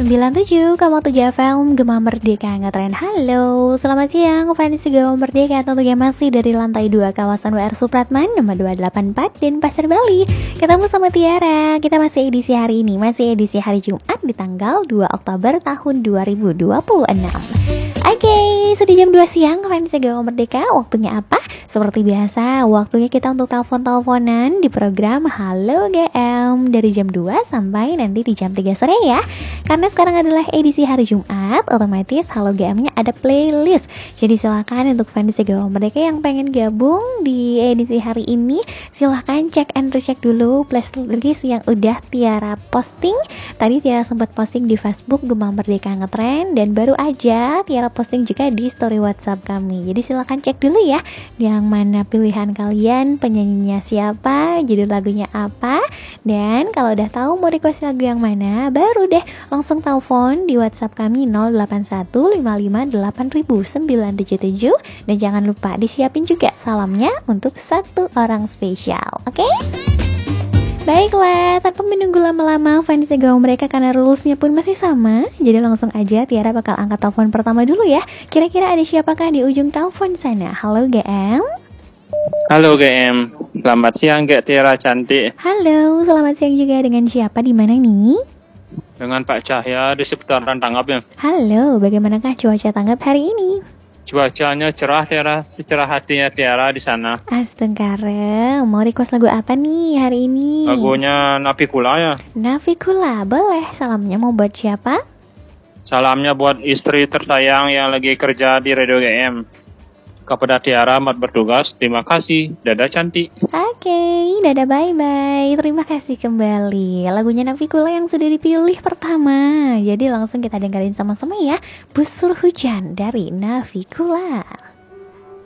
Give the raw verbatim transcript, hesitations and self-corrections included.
sembilan puluh tujuh koma tujuh F M Gema Merdeka Ngetren. Halo, selamat siang fans Gema Merdeka. Tentunya masih dari lantai dua kawasan W R Supratman nomor dua delapan empat dan Pasar Bali. Ketemu sama Tiara. Kita masih edisi hari ini, masih edisi hari Jumat di tanggal dua Oktober tahun dua ribu dua puluh enam. Oke, okay, sudah jam dua siang fans Gema Merdeka. Waktunya apa? Seperti biasa, waktunya kita untuk telepon-teleponan di program Halo G M dari jam dua sampai nanti di jam tiga sore ya. Karena sekarang adalah edisi hari Jumat, otomatis Halo G M-nya ada playlist. Jadi silakan untuk fans Gema Merdeka yang pengen gabung di edisi hari ini, silakan cek and recheck dulu playlist yang udah Tiara posting. Tadi Tiara sempat posting di Facebook Gema Merdeka Ngetren, dan baru aja Tiara posting juga di story WhatsApp kami. Jadi silakan cek dulu ya, yang mana pilihan kalian, penyanyinya siapa, judul lagunya apa. Dan kalau udah tahu mau request lagu yang mana, baru deh langsung telepon di WhatsApp kami nol delapan satu lima lima delapan sembilan tujuh tujuh. Dan jangan lupa disiapin juga salamnya untuk satu orang spesial. Oke? Okay? Baiklah, tanpa menunggu lama-lama fans Gema Merdeka, karena rulesnya pun masih sama, jadi langsung aja Tiara bakal angkat telepon pertama dulu ya. Kira-kira ada siapakah di ujung telepon sana? Halo G M. Halo G M, selamat siang Gek Tiara cantik. Halo, selamat siang juga. Dengan siapa, di mana nih? Dengan Pak Cahya di seputaran Tanggap ya. Halo, bagaimanakah cuaca Tanggap hari ini? Cuacanya cerah Tiara, secerah hatinya Tiara di sana. Astagfirullah, mau request lagu apa nih hari ini? Lagunya Navikula ya. Navikula, boleh. Salamnya mau buat siapa? Salamnya buat istri tersayang yang lagi kerja di Radio G M. Kepada Tiara mat bertugas, terima kasih. Dadah cantik. Oke, okay, dadah bye-bye. Terima kasih kembali. Lagunya Navikula yang sudah dipilih pertama. Jadi langsung kita dengerin sama-sama ya. Busur Hujan dari Navikula.